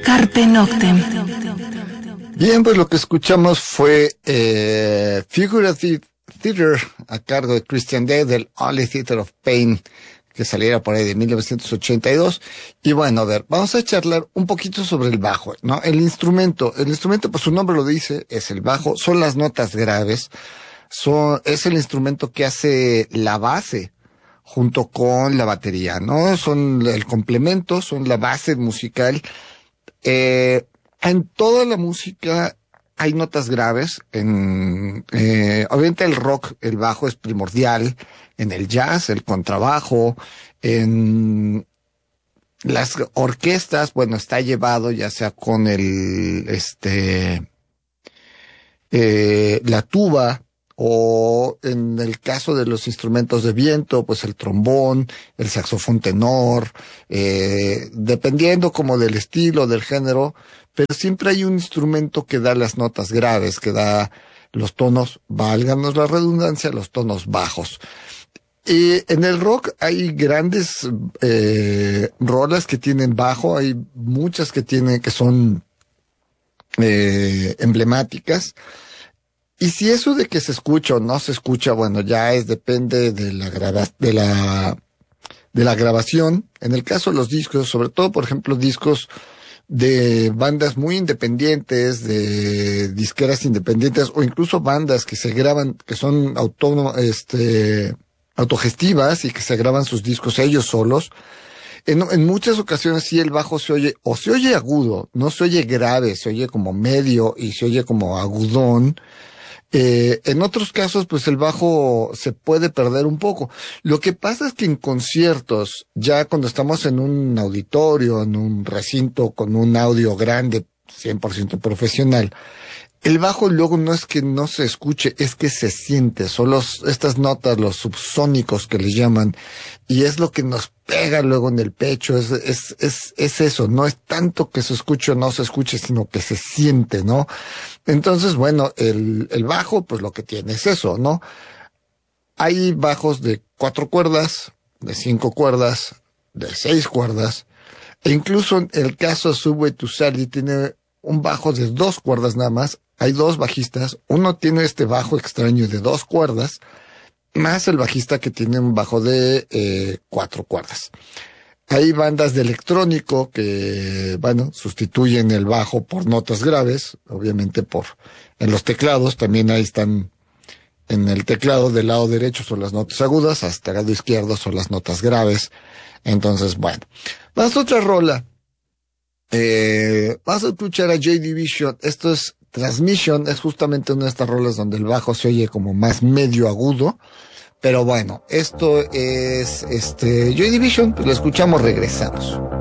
Carpe Noctem. Bien, pues lo que escuchamos fue Figurative Theater a cargo de Christian Day del Only Theater of Pain, que saliera por ahí de 1982. Y bueno, a ver, vamos a charlar un poquito sobre el bajo, ¿no? El instrumento, pues su nombre lo dice, es el bajo, son las notas graves, es el instrumento que hace la base junto con la batería, ¿no? Son el complemento, son la base musical. En toda la música hay notas graves. Obviamente el rock, el bajo es primordial. En el jazz, el contrabajo. En las orquestas, bueno, está llevado ya sea con la tuba, o en el caso de los instrumentos de viento, pues el trombón, el saxofón tenor, dependiendo como del estilo, del género, pero siempre hay un instrumento que da las notas graves, que da los tonos, válganos la redundancia, los tonos bajos. Y en el rock hay grandes rolas que tienen bajo, hay muchas que son emblemáticas. Y si eso de que se escucha o no se escucha, bueno, ya depende de la grabación. En el caso de los discos, sobre todo, por ejemplo, discos de bandas muy independientes, de disqueras independientes, o incluso bandas que se graban, que son autogestivas y que se graban sus discos ellos solos. En muchas ocasiones sí el bajo se oye agudo, no se oye grave, se oye como medio y se oye como agudón. En otros casos, pues el bajo se puede perder un poco. Lo que pasa es que en conciertos, ya cuando estamos en un auditorio, en un recinto con un audio grande, 100% profesional, el bajo luego no es que no se escuche, es que se siente. Son estas notas, los subsónicos que les llaman, y es lo que nos pega luego en el pecho. Es eso, no es tanto que se escuche o no se escuche, sino que se siente, ¿no? Entonces, bueno, el bajo, pues lo que tiene es eso, ¿no? Hay bajos de 4 cuerdas, de 5 cuerdas, de 6 cuerdas, e incluso en el caso de Subway to Sally tiene un bajo de 2 cuerdas nada más. Hay 2 bajistas, uno tiene este bajo extraño de 2 cuerdas, más el bajista que tiene un bajo de 4 cuerdas. Hay bandas de electrónico que, bueno, sustituyen el bajo por notas graves, obviamente en los teclados, también ahí están, en el teclado del lado derecho son las notas agudas, hasta el lado izquierdo son las notas graves. Entonces, bueno, vamos a otra rola. Vas a escuchar a Joy Division. Esto es Transmission, es justamente una de estas rolas donde el bajo se oye como más medio agudo. Pero bueno, esto es Joy Division, pues lo escuchamos, regresamos.